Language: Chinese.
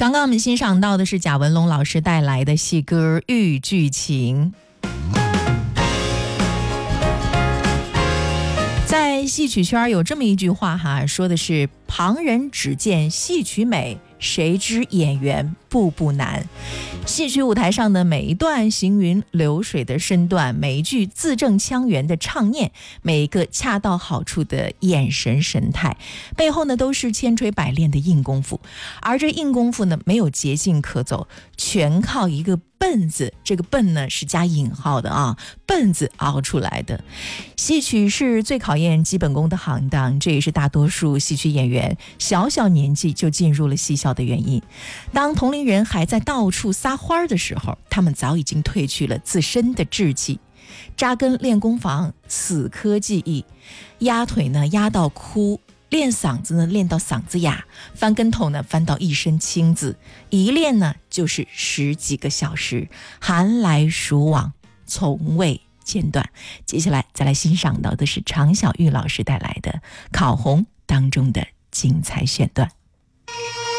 刚刚我们欣赏到的是贾文龙老师带来的戏歌《豫剧情》。在戏曲圈有这么一句话哈，说的是旁人只见戏曲美，谁知演员步步难。戏曲舞台上的每一段行云流水的身段，每一句字正腔圆的唱念，每一个恰到好处的眼神神态，背后呢都是千锤百炼的硬功夫。而这硬功夫呢，没有捷径可走，全靠一个笨字，这个笨呢是加引号的啊，笨字熬出来的。戏曲是最考验基本功的行当，这也是大多数戏曲演员小小年纪就进入了戏校的原因。当同龄人还在到处撒欢的时候，他们早已经褪去了自身的志气，扎根练功房，死磕技艺，压腿呢压到哭，练嗓子呢练到嗓子哑，翻跟头呢翻到一身青字，一练呢就是10几个小时，寒来暑往，从未间断。接下来再来欣赏到的是常小玉老师带来的《考红》当中的精彩选段。